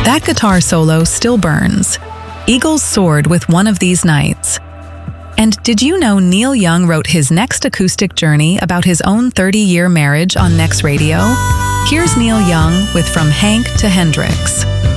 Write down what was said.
That guitar solo still burns. Eagles soared with One of These Nights. And did you know Neil Young wrote his next acoustic journey about his own 30-year marriage on Next Radio? Here's Neil Young with From Hank to Hendrix.